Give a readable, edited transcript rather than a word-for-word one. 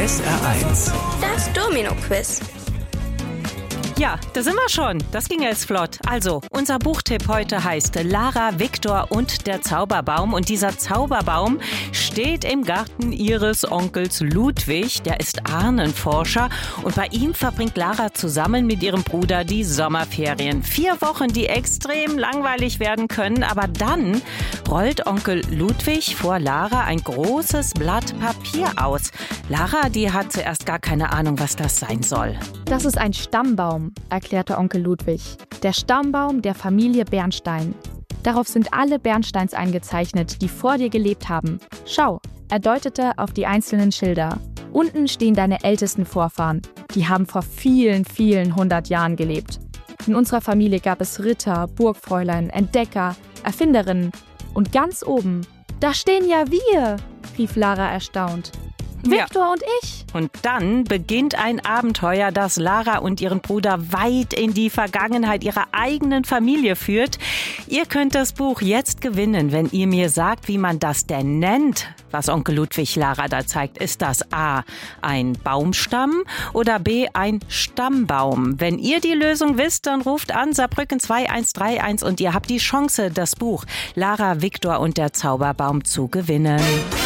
SR1. Das Domino-Quiz. Ja, da sind wir schon. Das ging jetzt flott. Also, unser Buchtipp heute heißt Lara, Viktor und der Zauberbaum. Und dieser Zauberbaum steht im Garten ihres Onkels Ludwig. Der ist Ahnenforscher. Und bei ihm verbringt Lara zusammen mit ihrem Bruder die Sommerferien. 4 Wochen, die extrem langweilig werden können. Aber dann rollt Onkel Ludwig vor Lara ein großes Blatt Papier aus. Lara, die hat zuerst gar keine Ahnung, was das sein soll. Das ist ein Stammbaum, erklärte Onkel Ludwig. Der Stammbaum der Familie Bernstein. Darauf sind alle Bernsteins eingezeichnet, die vor dir gelebt haben. Schau, er deutete auf die einzelnen Schilder. Unten stehen deine ältesten Vorfahren. Die haben vor vielen, vielen 100 Jahren gelebt. In unserer Familie gab es Ritter, Burgfräulein, Entdecker, Erfinderinnen. Und ganz oben, da stehen ja wir, rief Lara erstaunt. Viktor und ich. Und dann beginnt ein Abenteuer, das Lara und ihren Bruder weit in die Vergangenheit ihrer eigenen Familie führt. Ihr könnt das Buch jetzt gewinnen, wenn ihr mir sagt, wie man das denn nennt, was Onkel Ludwig Lara da zeigt. Ist das A, ein Baumstamm oder B, ein Stammbaum? Wenn ihr die Lösung wisst, dann ruft an Saarbrücken 2131 und ihr habt die Chance, das Buch Lara, Viktor und der Zauberbaum zu gewinnen.